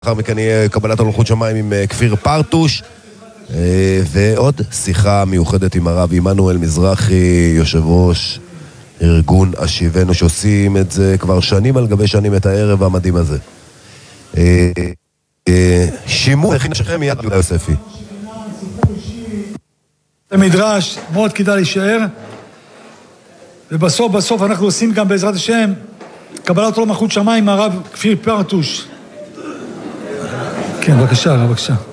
לאחר מכן יהיה קבלת הלכות שמיים עם כפיר פרטוש, ועוד שיחה מיוחדת עם הרב עמנואל מזרחי, יושב ראש ארגון השיבנו, שעושים את זה כבר שנים על גבי שנים, את הערב המדהים הזה. שימו הכין שלכם מיד יהודה יוספי. המדרש מאוד כדאי להישאר, ובסוף אנחנו עושים גם בעזרת השם קבלת מלכות שמיים עם הרב כפיר פרטוש. כן, בבקשה, בבקשה.